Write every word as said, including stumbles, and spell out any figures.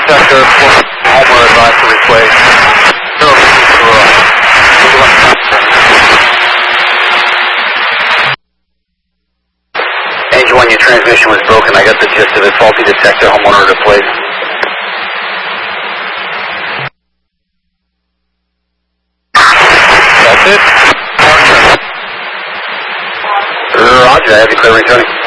Detector, homeowner advised to replace. Engine one, your transmission was broken. I got the gist of it. Faulty detector, homeowner replaced. That's it. Roger, I have you clear returning.